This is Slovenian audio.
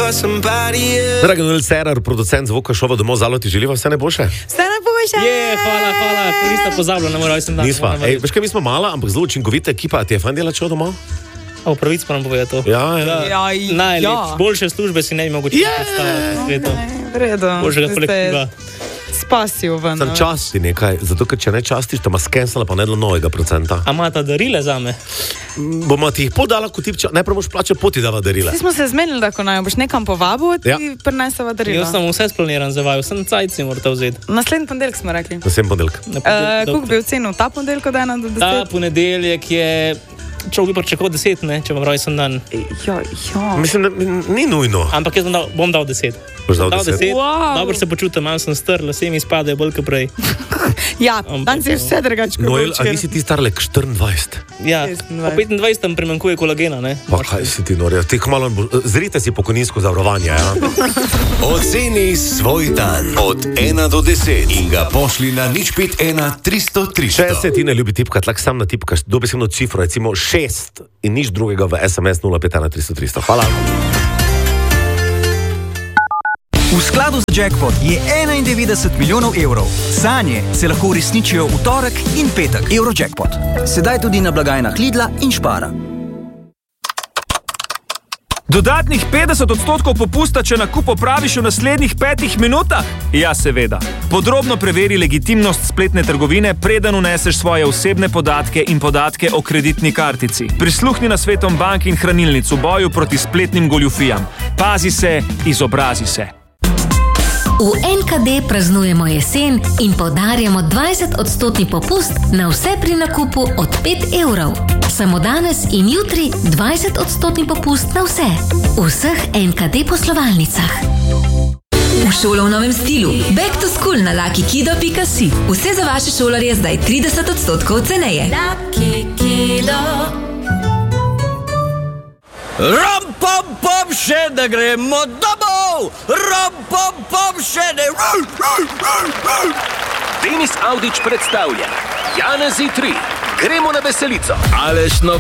Dragan Cerar, producent zvuka šova Domov Zalo, ti želiva vse najboljše? Vse najboljše! Hvala, niste pozabili na moj rojsten dan. Nisva. Veš kaj, mi smo mala, ampak zelo učinkovita ekipa. Ti je fajn delati šov domov? Pravic pa nam poveda to. Ja. Boljše službe si ne bi mogoče predstavljati. Boljšega kolektiva. Spasil ven. Sam časti nekaj, zato ker če ne častiš, te ima skensala pa ne do novega procenta. A ima ta darile zame? Bomo ti jih podala, ko ti najprej boš plačal, poti dava darila. Vsi smo se zmenili, da ko naj boš nekam povabil, ti prineseva darila. Jaz sem vse splaniran za vaju, sem cajci morate vzeti. Naslednji ponedeljek smo rekli. Naslednji ponedeljek. Koliko bi ocenil ta ponedeljek od 1 do 10? Ta ponedeljek je... Človek bi pričakoval 10, ne, če bom rojsten dan. Mislim, da ni nujno. Ampak jaz bom dal 10. Boš dal 10? Wow. Dobro se počutim, malo sem strl, vse mi spadajo bolj kot prej. Ja, dan si vse drugače. Noel, a nisi ti star lek 24? Ja, po 25 primanjkuje kolagena, ne? Pa kaj si ti norja? Zrite si pokojninsko zavarovanje, ja? Oceni svoj dan od 1 do 10 in ga pošli na 051 300 300. Če se ti ne ljubi tipkati, lahko sam natipkaš dobesedno cifro, recimo 6 in nič drugega v SMS 051 300 300. Hvala. V skladu z Jackpot je 91 milijonov evrov. Sanje se lahko uresničijo v torek in petek. Eurojackpot. Sedaj tudi na blagajnah Lidla in Spara. Dodatnih 50% popusta, če nakup opraviš v naslednjih 5 minutah? Ja, seveda. Podrobno preveri legitimnost spletne trgovine, preden vneseš svoje osebne podatke in podatke o kreditni kartici. Prisluhni nasvetom bank in hranilnic v boju proti spletnim goljufijam. Pazi se, izobrazi se. V NKD praznujemo jesen in podarjamo 20% popust na vse pri nakupu od 5 evrov. Samo danes in jutri 20% popust na vse. V vseh NKD poslovalnicah. V šolo v novem stilu. Back to school na luckykido.si. Vse za vaše šolarje zdaj 30% ceneje. Lucky Kido. Ram, pom, pom, še da gremo domov! Ram, pom, pom, še ne... Denis Audić predstavlja Janezi 3. Gremo na veselico. Aleš